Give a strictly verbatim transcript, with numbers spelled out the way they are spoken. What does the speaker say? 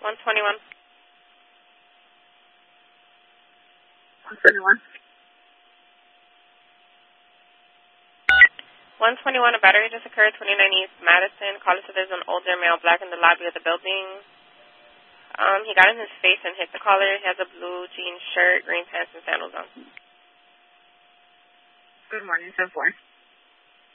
one twenty-one. one twenty-one. one twenty-one, a battery just occurred, twenty-nine East Madison. Caller said there's an older male black in the lobby of the building. Um, he got in his face and hit the caller. He has a blue jean shirt, green pants, and sandals on. Good morning, ten four.